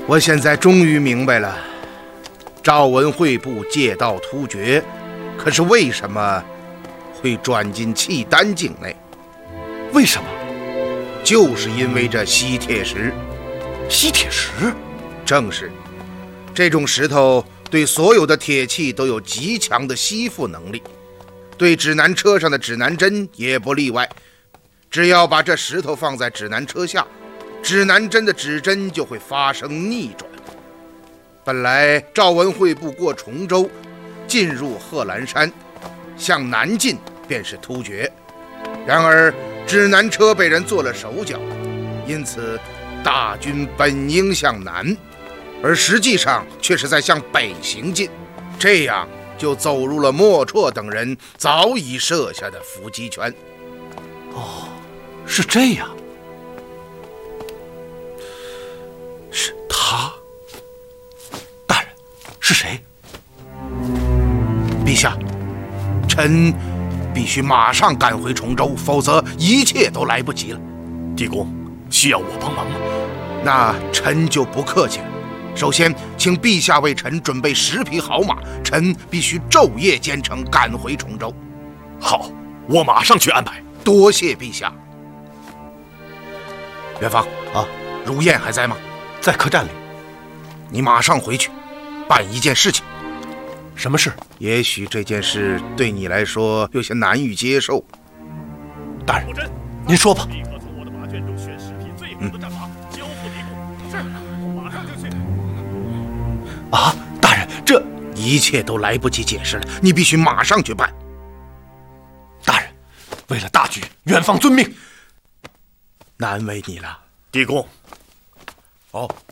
我现在终于明白了，赵文惠部借道突厥，可是为什么会转进契丹境内？ 为什么？ 就是因为这吸铁石。 吸铁石？ 正是，这种石头对所有的铁器都有极强的吸附能力，对指南车上的指南针也不例外。只要把这石头放在指南车下，指南针的指针就会发生逆转。本来赵文惠部过崇州，进入贺兰山，向南进便是突厥。然而指南车被人做了手脚，因此大军本应向南，而实际上却是在向北行进，这样就走入了莫绰等人早已设下的伏击圈。 哦，是这样。是他。大人，是谁？ 陛下，臣必须马上赶回崇州，否则一切都来不及了。 地公，需要我帮忙吗？ 那臣就不客气了。首先，请陛下为臣准备10匹好马，臣必须昼夜兼程赶回崇州。 好，我马上去安排。 多谢陛下。元芳啊， 如燕还在吗？ 在客栈里。 你马上回去，办一件事情。 什么事？ 也许这件事对你来说有些难以接受。 大人，您说吧。 立刻从我的马圈中选10匹最好的战马，交付地公。是，我马上就去。 啊，大人，这一切都来不及解释了，你必须马上去办。 大人，为了大局，远方遵命。 难为你了， 地公。 哦。